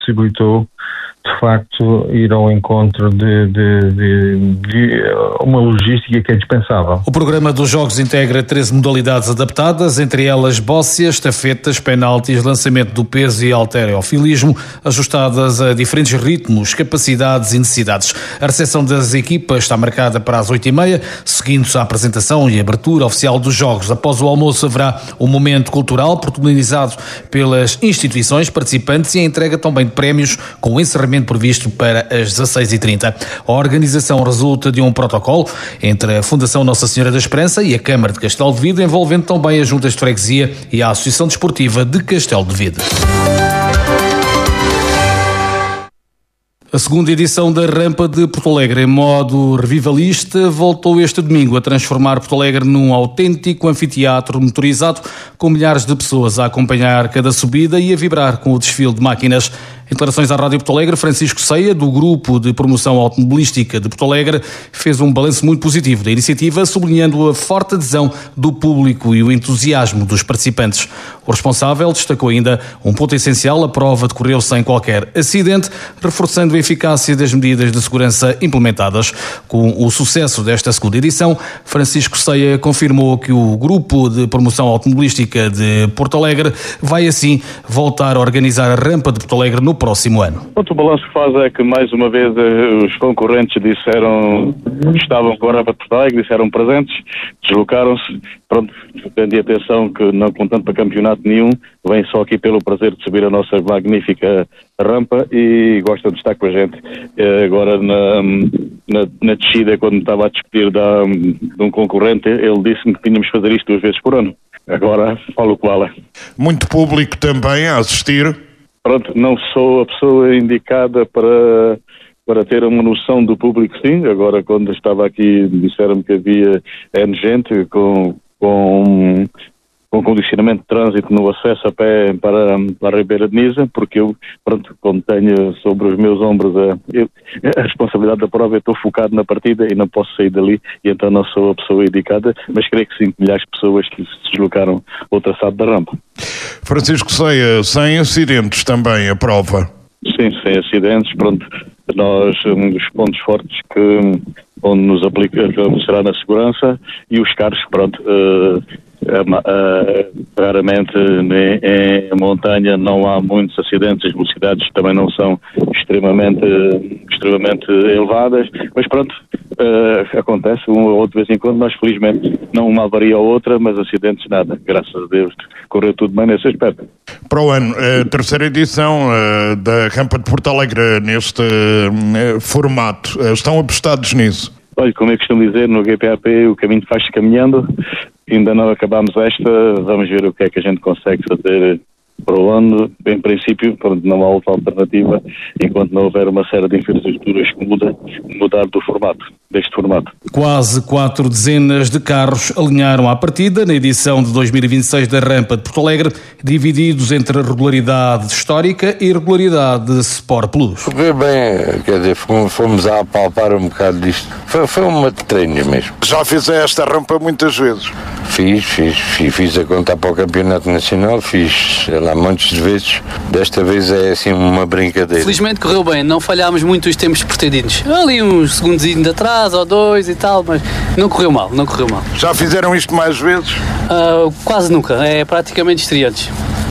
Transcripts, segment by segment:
possibilitou, de facto, ir ao encontro de uma logística que é dispensável. O programa dos Jogos integra 13 modalidades adaptadas, entre elas bóssia, estafetas, penaltis, lançamento do peso e halterofilismo, ajustadas a diferentes ritmos, capacidades e necessidades. A recepção das equipas está marcada para as 8h30, seguindo-se a apresentação e abertura oficial dos Jogos. Após o almoço haverá um momento cultural protagonizado pelas instituições participantes e a entrega também de prémios, com o encerramento previsto para as 16h30. A organização resulta de um protocolo entre a Fundação Nossa Senhora da Esperança e a Câmara de Castelo de Vide, envolvendo também as juntas de freguesia e a Associação Desportiva de Castelo de Vide. A segunda edição da Rampa de Porto Alegre, em modo revivalista, voltou este domingo a transformar Porto Alegre num autêntico anfiteatro motorizado, com milhares de pessoas a acompanhar cada subida e a vibrar com o desfile de máquinas. Em declarações à Rádio Porto Alegre, Francisco Ceia, do Grupo de Promoção Automobilística de Porto Alegre, fez um balanço muito positivo da iniciativa, sublinhando a forte adesão do público e o entusiasmo dos participantes. O responsável destacou ainda um ponto essencial: a prova decorreu sem qualquer acidente, reforçando a eficácia das medidas de segurança implementadas. Com o sucesso desta segunda edição, Francisco Ceia confirmou que o Grupo de Promoção Automobilística de Porto Alegre vai assim voltar a organizar a Rampa de Porto Alegre no próximo ano. O balanço que faz é que, mais uma vez, os concorrentes disseram que estavam com a Rampa de Porto Alegre, disseram presentes, deslocaram-se. Pronto, tendo atenção que não contando para campeonato nenhum, vêm só aqui pelo prazer de subir a nossa magnífica rampa e gostam de estar com a gente. Agora, na descida, quando estava a despedir de um concorrente, ele disse-me que tínhamos de fazer isto 2 vezes por ano. Agora, falo qual é. Muito público também a assistir. Pronto, não sou a pessoa indicada para ter uma noção do público, sim. Agora, quando estava aqui, disseram-me que havia gente com condicionamento de trânsito no acesso a pé para a Ribeira de Nisa, porque eu, pronto, como tenho sobre os meus ombros a responsabilidade da prova, eu estou focado na partida e não posso sair dali, e então não sou a pessoa indicada, mas creio que sim, milhares de pessoas que se deslocaram ao traçado da rampa. Francisco Ceia, sem acidentes também a prova? Sim, sem acidentes, pronto. Nós, um dos pontos fortes onde nos aplicamos será na segurança, e os carros, pronto, raramente em montanha não há muitos acidentes, as velocidades também não são extremamente elevadas, mas pronto, acontece um ou outro de vez em quando. Nós felizmente não uma avaria ou outra, mas acidentes nada, graças a Deus correu tudo bem nesse aspecto. Para o ano, a terceira edição da Rampa de Porto Alegre neste formato, estão apostados nisso? Olha, como eu costumo dizer, no GPAP o caminho faz-se caminhando. Ainda não acabámos esta, vamos ver o que é que a gente consegue fazer para o ano. Em princípio, não há outra alternativa enquanto não houver uma série de infraestruturas que mudar deste formato. Quase 4 dezenas de carros alinharam à partida na edição de 2026 da Rampa de Porto Alegre, divididos entre regularidade histórica e regularidade Sport Plus. Foi bem, quer dizer, fomos a apalpar um bocado disto. Foi uma de treinos mesmo. Já fiz esta rampa muitas vezes? Fiz a contar para o Campeonato Nacional, fiz lá montes de vezes. Desta vez é assim uma brincadeira. Felizmente correu bem, não falhámos muito os tempos pretendidos. Ali uns segundos de atrás ou 2 e tal, mas não correu mal. Já fizeram isto mais vezes? Quase nunca, é praticamente estreantes.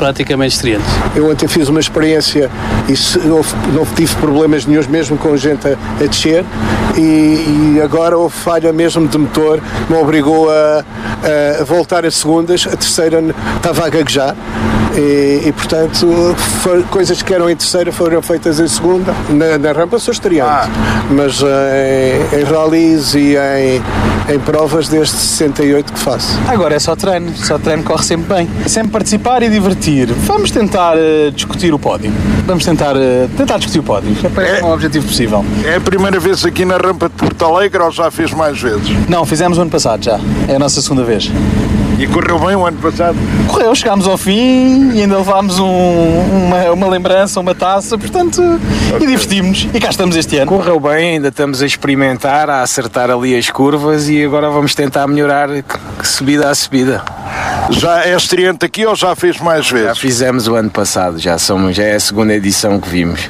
Eu ontem fiz uma experiência e não tive problemas nenhums mesmo com gente a descer, e agora houve falha mesmo de motor, me obrigou a voltar a segundas, a terceira estava a gaguejar. E portanto, coisas que eram em terceira foram feitas em segunda. Na rampa sou estreante, mas em rallies e em provas desde 68 que faço. Agora é só treino corre sempre bem. Sempre participar e divertir. Vamos tentar discutir o pódio. Vamos tentar discutir o pódio. Parece um objetivo possível. É a primeira vez aqui na Rampa de Porto Alegre ou já fez mais vezes? Não, fizemos o ano passado já. É a nossa segunda vez. E correu bem o ano passado? Correu, chegámos ao fim e ainda levámos uma lembrança, uma taça, portanto, e divertimos. E cá estamos este ano. Correu bem, ainda estamos a experimentar, a acertar ali as curvas e agora vamos tentar melhorar subida a subida. Já é estreante aqui ou já fez mais vezes? Já fizemos o ano passado, já é a segunda edição que vimos.